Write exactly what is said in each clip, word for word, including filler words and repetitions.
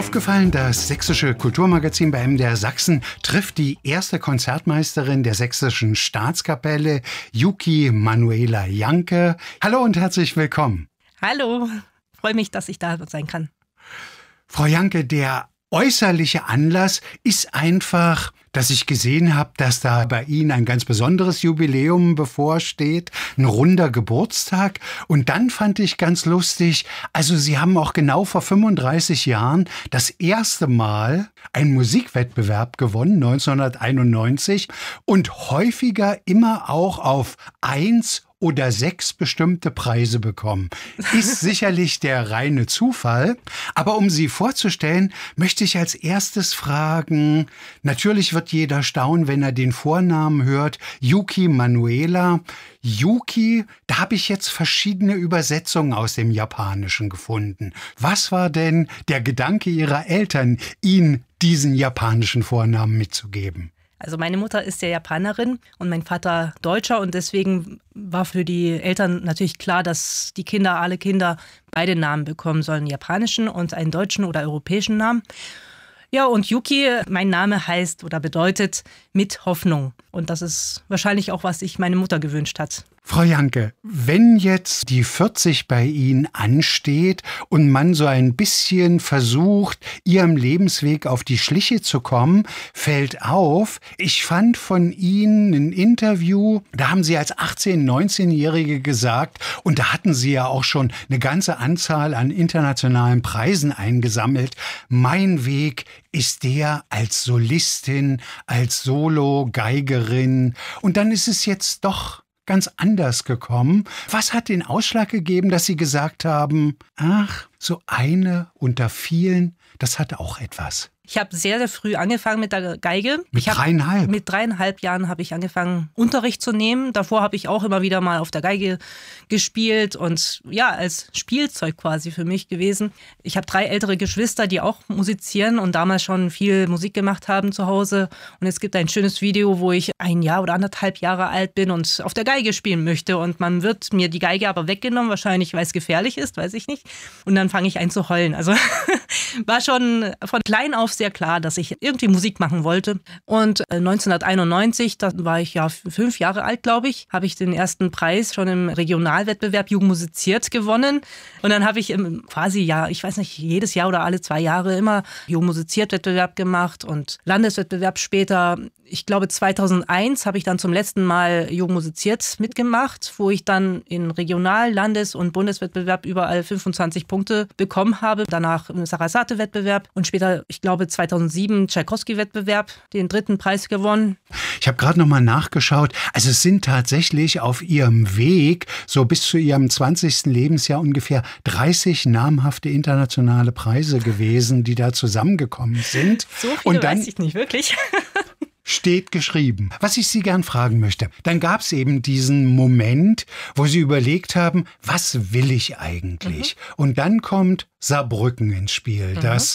Aufgefallen, das sächsische Kulturmagazin bei M D R Sachsen trifft die erste Konzertmeisterin der sächsischen Staatskapelle, Yuki Manuela Janke. Hallo und herzlich willkommen. Hallo, freue mich, dass ich da sein kann. Frau Janke, der äußerliche Anlass ist einfach, dass ich gesehen habe, dass da bei Ihnen ein ganz besonderes Jubiläum bevorsteht, ein runder Geburtstag. Und dann fand ich ganz lustig, also Sie haben auch genau vor fünfunddreißig Jahren das erste Mal einen Musikwettbewerb gewonnen, neunzehnhunderteinundneunzig, und häufiger immer auch auf eins oder sechs bestimmte Preise bekommen. Ist sicherlich der reine Zufall. Aber um Sie vorzustellen, möchte ich als erstes fragen, natürlich wird jeder staunen, wenn er den Vornamen hört, Yuki Manuela. Yuki, da habe ich jetzt verschiedene Übersetzungen aus dem Japanischen gefunden. Was war denn der Gedanke Ihrer Eltern, Ihnen diesen japanischen Vornamen mitzugeben? Also meine Mutter ist ja Japanerin und mein Vater Deutscher und deswegen war für die Eltern natürlich klar, dass die Kinder, alle Kinder, beide Namen bekommen sollen, einen japanischen und einen deutschen oder europäischen Namen. Ja, und Yuki, mein Name heißt oder bedeutet mit Hoffnung. Und das ist wahrscheinlich auch, was sich meine Mutter gewünscht hat. Frau Janke, wenn jetzt die vierzig bei Ihnen ansteht und man so ein bisschen versucht, Ihrem Lebensweg auf die Schliche zu kommen, fällt auf, ich fand von Ihnen ein Interview, da haben Sie als achtzehn-, neunzehnjährige gesagt, und da hatten Sie ja auch schon eine ganze Anzahl an internationalen Preisen eingesammelt. Mein Weg ist der als Solistin, als Solo-Geigerin. Und dann ist es jetzt doch ganz anders gekommen. Was hat den Ausschlag gegeben, dass Sie gesagt haben, ach, so eine unter vielen, das hat auch etwas? Ich habe sehr, sehr früh angefangen mit der Geige. Mit ich hab, dreieinhalb? Mit dreieinhalb Jahren habe ich angefangen, Unterricht zu nehmen. Davor habe ich auch immer wieder mal auf der Geige gespielt und ja, als Spielzeug quasi für mich gewesen. Ich habe drei ältere Geschwister, die auch musizieren und damals schon viel Musik gemacht haben zu Hause. Und es gibt ein schönes Video, wo ich ein Jahr oder anderthalb Jahre alt bin und auf der Geige spielen möchte. Und man wird mir die Geige aber weggenommen, wahrscheinlich, weil es gefährlich ist, weiß ich nicht. Und dann fange ich an zu heulen. Also war schon von klein auf sehr klar, dass ich irgendwie Musik machen wollte. Und neunzehnhunderteinundneunzig, da war ich ja fünf Jahre alt, glaube ich, habe ich den ersten Preis schon im Regionalwettbewerb Jugend musiziert gewonnen. Und dann habe ich quasi, ja, ich weiß nicht, jedes Jahr oder alle zwei Jahre immer Jugend musiziert Wettbewerb gemacht und Landeswettbewerb später. Ich glaube, zweitausendeins habe ich dann zum letzten Mal Jugend musiziert mitgemacht, wo ich dann in Regional-, Landes- und Bundeswettbewerb überall fünfundzwanzig Punkte bekommen habe. Danach im Sarasate-Wettbewerb und später, ich glaube, zweitausendsieben Tschaikowski-Wettbewerb, den dritten Preis gewonnen. Ich habe gerade noch mal nachgeschaut. Also es sind tatsächlich auf Ihrem Weg, so bis zu Ihrem zwanzigsten Lebensjahr ungefähr dreißig namhafte internationale Preise gewesen, die da zusammengekommen sind. So viele und dann, weiß ich nicht, wirklich. Steht geschrieben. Was ich Sie gern fragen möchte, dann gab es eben diesen Moment, wo Sie überlegt haben, was will ich eigentlich? Mhm. Und dann kommt Saarbrücken ins Spiel, mhm. das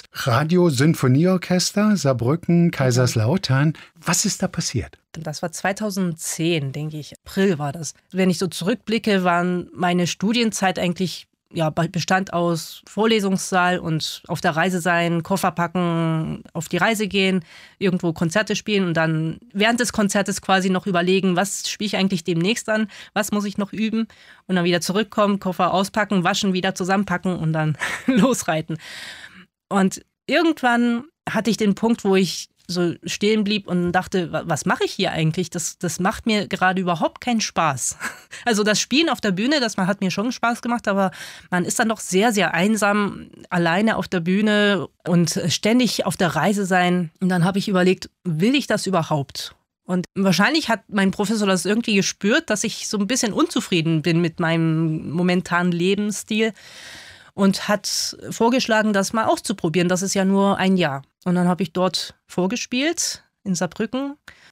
Radio-Sinfonieorchester Saarbrücken, Kaiserslautern. Was ist da passiert? Das war zweitausendzehn, denke ich. April war das. Wenn ich so zurückblicke, waren meine Studienzeit eigentlich ja, bestand aus Vorlesungssaal und auf der Reise sein, Koffer packen, auf die Reise gehen, irgendwo Konzerte spielen und dann während des Konzertes quasi noch überlegen, was spiele ich eigentlich demnächst an, was muss ich noch üben und dann wieder zurückkommen, Koffer auspacken, waschen, wieder zusammenpacken und dann losreiten. Und irgendwann hatte ich den Punkt, wo ich so stehen blieb und dachte, was mache ich hier eigentlich? Das, das macht mir gerade überhaupt keinen Spaß. Also das Spielen auf der Bühne, das hat mir schon Spaß gemacht, aber man ist dann doch sehr, sehr einsam, alleine auf der Bühne und ständig auf der Reise sein. Und dann habe ich überlegt, will ich das überhaupt? Und wahrscheinlich hat mein Professor das irgendwie gespürt, dass ich so ein bisschen unzufrieden bin mit meinem momentanen Lebensstil und hat vorgeschlagen, das mal auszuprobieren. Das ist ja nur ein Jahr. Und dann habe ich dort vorgespielt in Saarbrücken.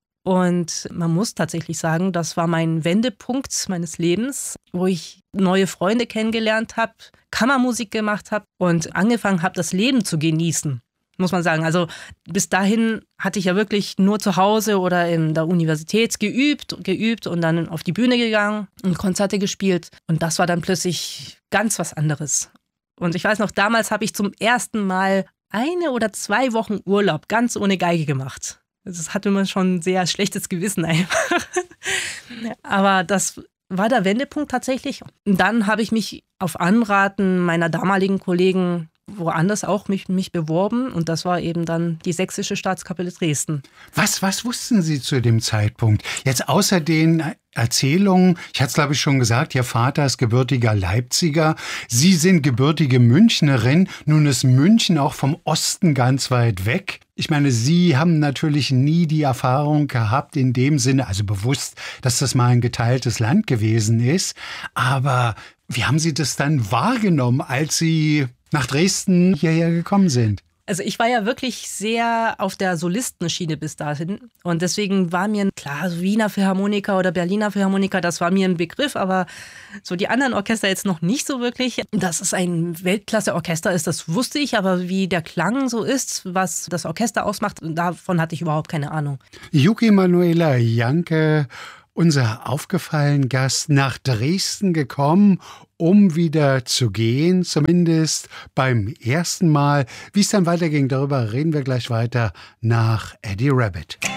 Und man muss tatsächlich sagen, das war mein Wendepunkt meines Lebens, wo ich neue Freunde kennengelernt habe, Kammermusik gemacht habe und angefangen habe, das Leben zu genießen, muss man sagen. Also bis dahin hatte ich ja wirklich nur zu Hause oder in der Universität geübt, geübt und dann auf die Bühne gegangen und Konzerte gespielt. Und das war dann plötzlich ganz was anderes. Und ich weiß noch, damals habe ich zum ersten Mal eine oder zwei Wochen Urlaub ganz ohne Geige gemacht. Das hatte man schon ein sehr schlechtes Gewissen einfach. Aber das war der Wendepunkt tatsächlich. Und dann habe ich mich auf Anraten meiner damaligen Kollegen woanders auch mich, mich beworben. Und das war eben dann die Sächsische Staatskapelle Dresden. Was, was wussten Sie zu dem Zeitpunkt? Jetzt außer den Erzählungen, ich hatte es glaube ich schon gesagt, Ihr Vater ist gebürtiger Leipziger, Sie sind gebürtige Münchnerin, nun ist München auch vom Osten ganz weit weg. Ich meine, Sie haben natürlich nie die Erfahrung gehabt in dem Sinne, also bewusst, dass das mal ein geteiltes Land gewesen ist, aber wie haben Sie das dann wahrgenommen, als Sie nach Dresden hierher gekommen sind? Also ich war ja wirklich sehr auf der Solistenschiene bis dahin und deswegen war mir klar, so Wiener Philharmoniker oder Berliner Philharmoniker, das war mir ein Begriff, aber so die anderen Orchester jetzt noch nicht so wirklich. Dass es ein Weltklasse-Orchester ist, das wusste ich, aber wie der Klang so ist, was das Orchester ausmacht, davon hatte ich überhaupt keine Ahnung. Yuki Manuela Janke, unser aufgefallen Gast, nach Dresden gekommen, um wieder zu gehen, zumindest beim ersten Mal. Wie es dann weiterging, darüber reden wir gleich weiter nach Eddie Rabbitt.